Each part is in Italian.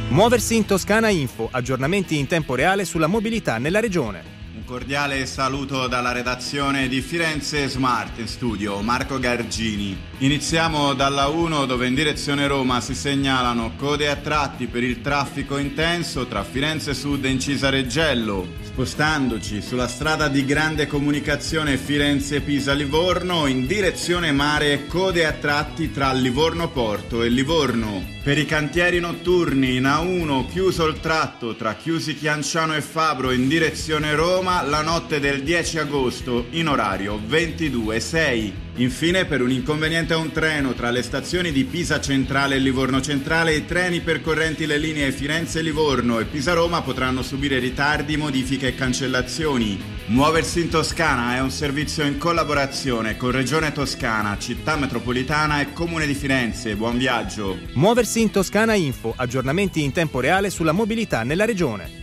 Muoversi in Toscana Info, aggiornamenti in tempo reale sulla mobilità nella regione. Un cordiale saluto dalla redazione di Firenze Smart, in studio Marco Gargini. Iniziamo dalla 1 dove in direzione Roma si segnalano code a tratti per il traffico intenso tra Firenze Sud e Incisa Reggello. Spostandoci sulla strada di grande comunicazione Firenze-Pisa-Livorno, in direzione mare code a tratti tra Livorno Porto e Livorno. Per i cantieri notturni in A1 chiuso il tratto tra Chiusi Chianciano e Fabro in direzione Roma la notte del 10 agosto in orario 22:06. Infine, per un inconveniente a un treno tra le stazioni di Pisa Centrale e Livorno Centrale, i treni percorrenti le linee Firenze-Livorno e Pisa-Roma potranno subire ritardi, modifiche e cancellazioni. Muoversi in Toscana è un servizio in collaborazione con Regione Toscana, Città Metropolitana e Comune di Firenze. Buon viaggio! Muoversi in Toscana Info, aggiornamenti in tempo reale sulla mobilità nella regione.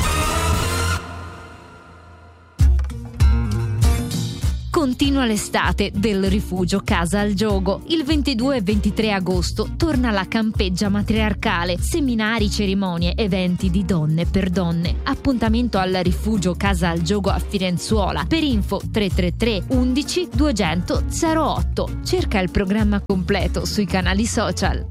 Continua l'estate del rifugio Casa al Giogo. Il 22 e 23 agosto torna la campeggia matriarcale, seminari, cerimonie, eventi di donne per donne. Appuntamento al rifugio Casa al Giogo a Firenzuola. Per info 333 11 200 08. Cerca il programma completo sui canali social.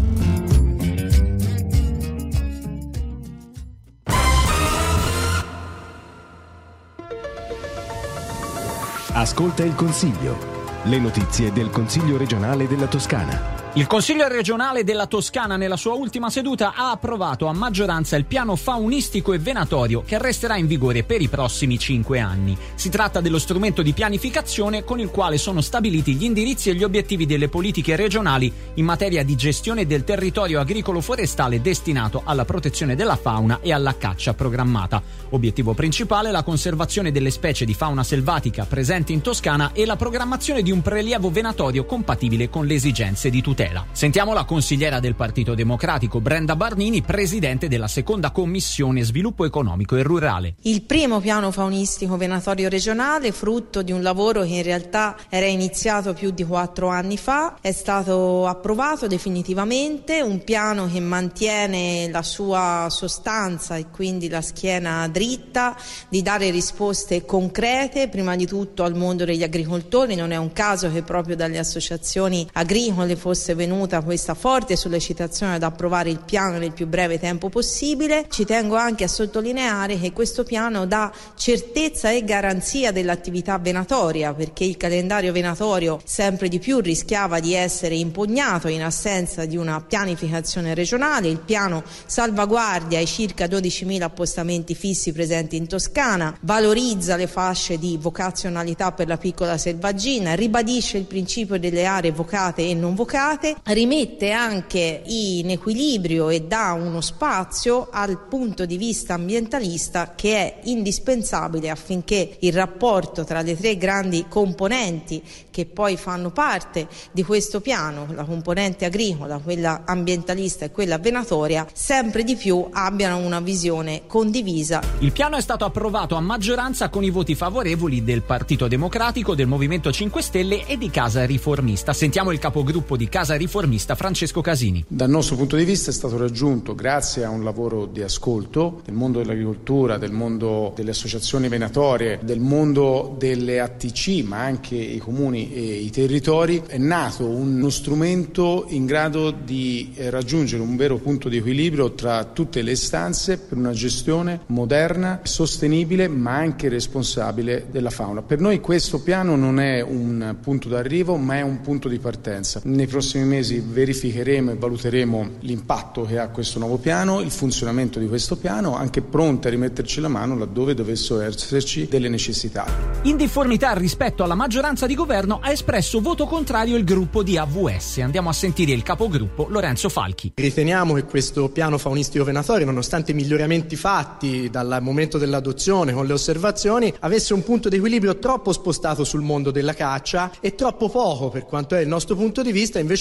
Ascolta il Consiglio. Le notizie del Consiglio regionale della Toscana. Il Consiglio regionale della Toscana nella sua ultima seduta ha approvato a maggioranza il piano faunistico e venatorio che resterà in vigore per i prossimi 5 anni. Si tratta dello strumento di pianificazione con il quale sono stabiliti gli indirizzi e gli obiettivi delle politiche regionali in materia di gestione del territorio agricolo-forestale destinato alla protezione della fauna e alla caccia programmata. Obiettivo principale la conservazione delle specie di fauna selvatica presenti in Toscana e la programmazione di un prelievo venatorio compatibile con le esigenze di tutela. Sentiamo la consigliera del Partito Democratico Brenda Barnini, presidente della seconda commissione sviluppo economico e rurale. Il primo piano faunistico venatorio regionale, frutto di un lavoro che in realtà era iniziato più di 4 anni fa, è stato approvato definitivamente, un piano che mantiene la sua sostanza e quindi la schiena dritta di dare risposte concrete prima di tutto al mondo degli agricoltori. Non è un caso che proprio dalle associazioni agricole fosse venuta questa forte sollecitazione ad approvare il piano nel più breve tempo possibile. Ci tengo anche a sottolineare che questo piano dà certezza e garanzia dell'attività venatoria, perché il calendario venatorio sempre di più rischiava di essere impugnato in assenza di una pianificazione regionale. Il piano salvaguardia i circa 12.000 appostamenti fissi presenti in Toscana, valorizza le fasce di vocazionalità per la piccola selvaggina, ribadisce il principio delle aree vocate e non vocate, rimette anche in equilibrio e dà uno spazio al punto di vista ambientalista che è indispensabile affinché il rapporto tra le 3 grandi componenti che poi fanno parte di questo piano, la componente agricola, quella ambientalista e quella venatoria, sempre di più abbiano una visione condivisa. Il piano è stato approvato a maggioranza con i voti favorevoli del Partito Democratico, del Movimento 5 Stelle e di Casa Riformista. Sentiamo il capogruppo di Casa Riformista Francesco Casini. Dal nostro punto di vista è stato raggiunto, grazie a un lavoro di ascolto del mondo dell'agricoltura, del mondo delle associazioni venatorie, del mondo delle ATC, ma anche i comuni e i territori, è nato uno strumento in grado di raggiungere un vero punto di equilibrio tra tutte le istanze per una gestione moderna, sostenibile ma anche responsabile della fauna. Per noi questo piano non è un punto d'arrivo ma è un punto di partenza. Nei prossimi mesi verificheremo e valuteremo l'impatto che ha questo nuovo piano, il funzionamento di questo piano, anche pronti a rimetterci la mano laddove dovessero esserci delle necessità. In difformità rispetto alla maggioranza di governo ha espresso voto contrario il gruppo di AVS. Andiamo a sentire il capogruppo Lorenzo Falchi. Riteniamo che questo piano faunistico venatorio, nonostante i miglioramenti fatti dal momento dell'adozione con le osservazioni, avesse un punto di equilibrio troppo spostato sul mondo della caccia e troppo poco, per quanto è il nostro punto di vista, invece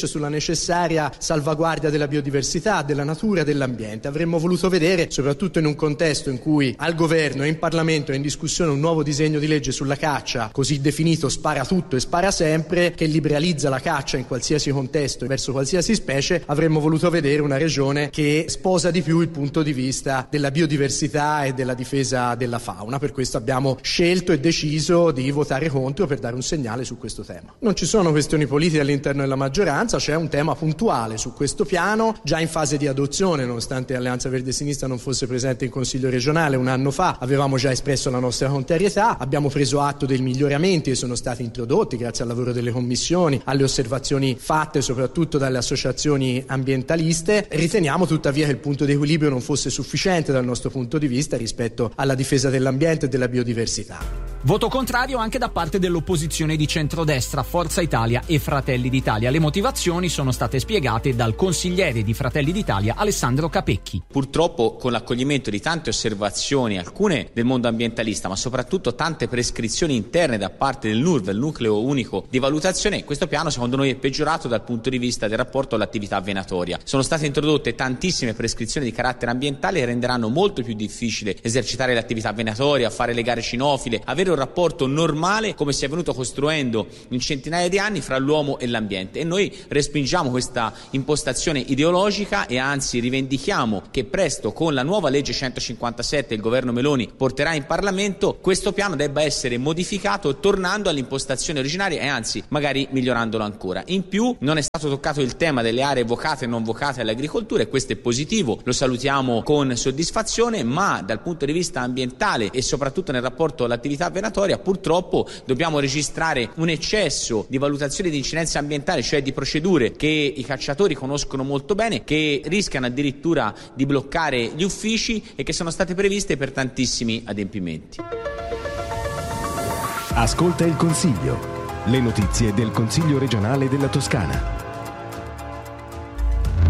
sulla necessaria salvaguardia della biodiversità, della natura e dell'ambiente. Avremmo voluto vedere, soprattutto in un contesto in cui al governo e in Parlamento è in discussione un nuovo disegno di legge sulla caccia, così definito spara tutto e spara sempre, che liberalizza la caccia in qualsiasi contesto e verso qualsiasi specie, avremmo voluto vedere una regione che sposa di più il punto di vista della biodiversità e della difesa della fauna. Per questo abbiamo scelto e deciso di votare contro per dare un segnale su questo tema. Non ci sono questioni politiche all'interno della maggioranza, c'è un tema puntuale su questo piano, già in fase di adozione, nonostante Alleanza Verde e Sinistra non fosse presente in Consiglio regionale un anno fa, avevamo già espresso la nostra contrarietà, abbiamo preso atto dei miglioramenti che sono stati introdotti grazie al lavoro delle commissioni, alle osservazioni fatte soprattutto dalle associazioni ambientaliste. Riteniamo tuttavia che il punto di equilibrio non fosse sufficiente dal nostro punto di vista rispetto alla difesa dell'ambiente e della biodiversità. Voto contrario anche da parte dell'opposizione di centrodestra, Forza Italia e Fratelli d'Italia. Le motivazioni sono state spiegate dal consigliere di Fratelli d'Italia Alessandro Capecchi. Purtroppo, con l'accoglimento di tante osservazioni, alcune del mondo ambientalista, ma soprattutto tante prescrizioni interne da parte del NURV, il nucleo unico di valutazione, questo piano secondo noi è peggiorato dal punto di vista del rapporto all'attività venatoria. Sono state introdotte tantissime prescrizioni di carattere ambientale che renderanno molto più difficile esercitare l'attività venatoria, fare le gare cinofile, avere un rapporto normale come si è venuto costruendo in centinaia di anni fra l'uomo e l'ambiente, e noi respingiamo questa impostazione ideologica e anzi rivendichiamo che presto, con la nuova legge 157 il governo Meloni porterà in Parlamento, questo piano debba essere modificato tornando all'impostazione originaria e anzi magari migliorandolo ancora. In più non è stato toccato il tema delle aree vocate e non vocate all'agricoltura, e questo è positivo, lo salutiamo con soddisfazione, ma dal punto di vista ambientale e soprattutto nel rapporto all'attività venatoria purtroppo dobbiamo registrare un eccesso di valutazione di incidenza ambientale, cioè di procedure che i cacciatori conoscono molto bene, che rischiano addirittura di bloccare gli uffici e che sono state previste per tantissimi adempimenti. Ascolta il Consiglio. Le notizie del Consiglio regionale della Toscana.